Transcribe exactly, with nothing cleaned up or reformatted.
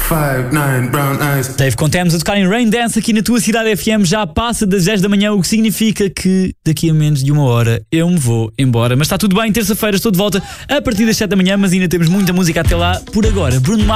five nine brown eyes. Dave Contemos a tocar em Rain Dance aqui na tua cidade F M. Já passa das dez da manhã, o que significa que daqui a menos de uma hora eu me vou embora. Mas está tudo bem, terça-feira estou de volta a partir das sete da manhã, mas ainda temos muita música até lá. Por agora, Bruno Mars.